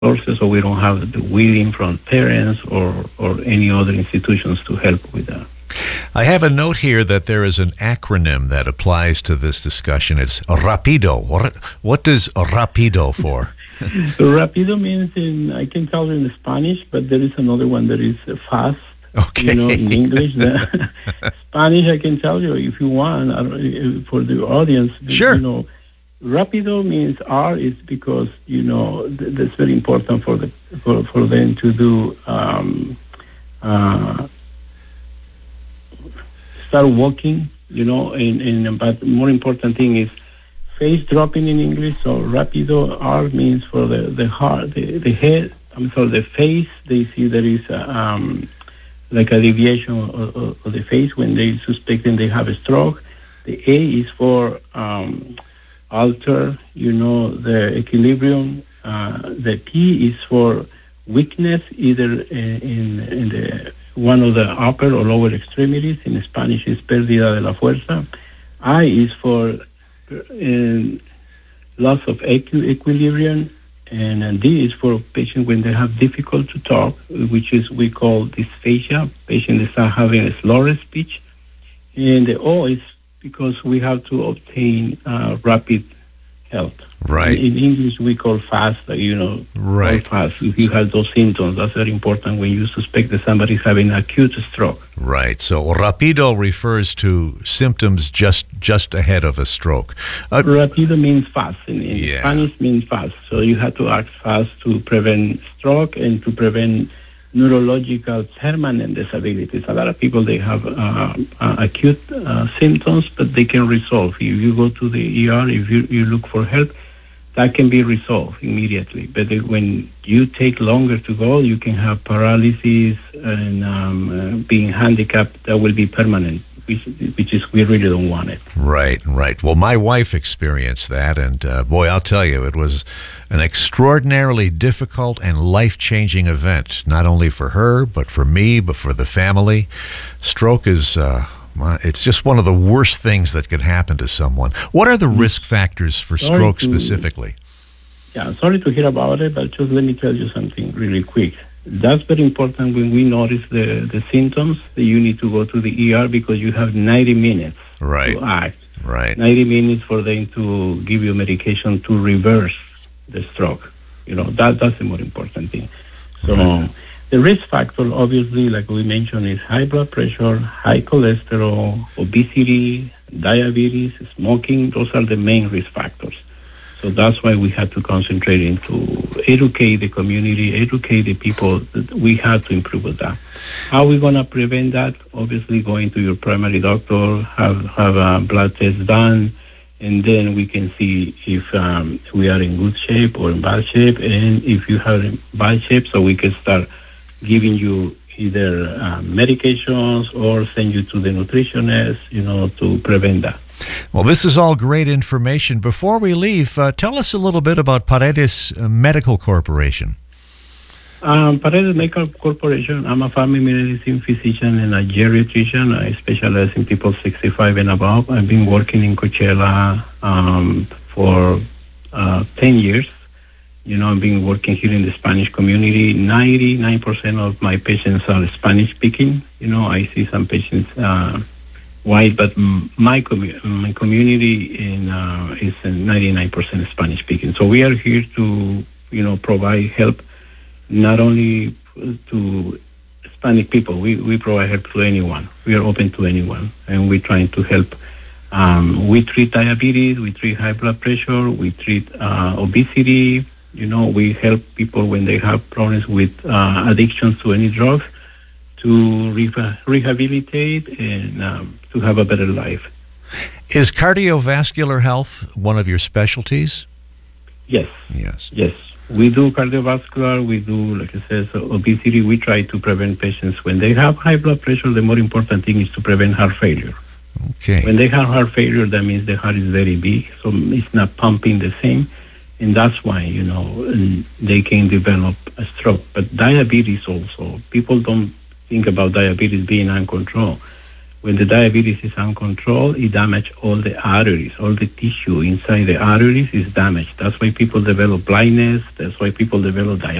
resources, or we don't have the willing from parents or any other institutions to help with that. I have a note here that there is an acronym that applies to this discussion. It's RAPIDO. What does RAPIDO for? Rapido means I can tell you in Spanish, but there is another one that is fast. Okay. In English. Spanish, I can tell you if you want, for the audience. Sure. Rapido means R is because, that's very important for them to do, start walking, but more important thing is face dropping in English. So rapido, R means for the heart, the head, the face. They see there is like a deviation of the face when they suspecting they have a stroke. The A is for alter, the equilibrium. The P is for weakness, either in the one of the upper or lower extremities. In Spanish, is pérdida de la fuerza. I is for loss of equilibrium, and D is for patients when they have difficult to talk, which is we call dysphagia. Patients start having a slurred speech, and the O is because we have to obtain rapid help. Right. In English, we call fast, right. Fast. If you have those symptoms, that's very important when you suspect that somebody is having acute stroke. Right. So rapido refers to symptoms just ahead of a stroke. Rapido means fast. In Spanish means fast. So you have to act fast to prevent stroke and to prevent neurological permanent disabilities. A lot of people, they have acute symptoms, but they can resolve. If you go to the ER, if you look for help, that can be resolved immediately. But when you take longer to go, you can have paralysis and being handicapped. That will be permanent, which is we really don't want it. Right. Well, my wife experienced that, and boy, I'll tell you, it was an extraordinarily difficult and life-changing event, not only for her, but for me, but for the family. Stroke is... it's just one of the worst things that could happen to someone. What are the risk factors for stroke specifically? Sorry to hear about it, but just let me tell you something really quick. That's very important when we notice the symptoms that you need to go to the ER because you have 90 minutes to act. Right. 90 minutes for them to give you medication to reverse the stroke. That's the more important thing. So the risk factor, obviously, like we mentioned, is high blood pressure, high cholesterol, obesity, diabetes, smoking. Those are the main risk factors. So that's why we had to concentrate into educate the community, educate the people. That we have to improve with that. How are we going to prevent that? Obviously, going to your primary doctor, have a blood test done, and then we can see if we are in good shape or in bad shape. And if you have in bad shape, so we can start giving you either medications or send you to the nutritionist, to prevent that. Well, this is all great information. Before we leave, tell us a little bit about Paredes Medical Corporation. Paredes Medical Corporation, I'm a family medicine physician and a geriatrician. I specialize in people 65 and above. I've been working in Coachella for 10 years. I've been working here in the Spanish community. 99% of my patients are Spanish-speaking. I see some patients white, but my community is 99% Spanish-speaking. So we are here to, provide help not only to Hispanic people. We provide help to anyone. We are open to anyone, and we're trying to help. We treat diabetes, we treat high blood pressure, we treat obesity. We help people when they have problems with addictions to any drugs to rehabilitate and to have a better life. Is cardiovascular health one of your specialties? Yes. We do cardiovascular, we do, like I said, obesity. We try to prevent patients when they have high blood pressure. The more important thing is to prevent heart failure. Okay. When they have heart failure, that means the heart is very big, so it's not pumping the same. And that's why, they can develop a stroke. But diabetes also, people don't think about diabetes being uncontrolled. when the diabetes is uncontrolled, it damages all the arteries, all the tissue inside the arteries is damaged. That's why people develop blindness. That's why people develop diabetes.